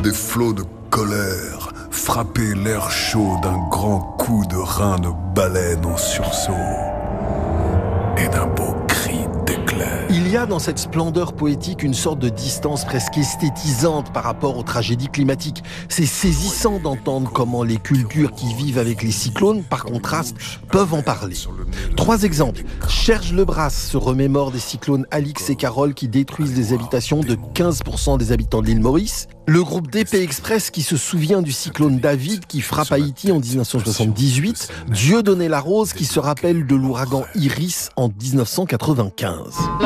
Des flots de colère frappaient l'air chaud d'un grand coup de rein de baleine en sursaut et d'un beau cri d'éclair. Il y a dans cette splendeur poétique une sorte de distance presque esthétisante par rapport aux tragédies climatiques. C'est saisissant d'entendre comment les cultures qui vivent avec les cyclones, par contraste, peuvent en parler. 3 exemples. Serge Lebras se remémore des cyclones Alix et Carole qui détruisent les habitations de 15% des habitants de l'île Maurice. Le groupe DP Express qui se souvient du cyclone David qui frappe Haïti en 1978. Dieudonné Larose qui se rappelle de l'ouragan Iris en 1995.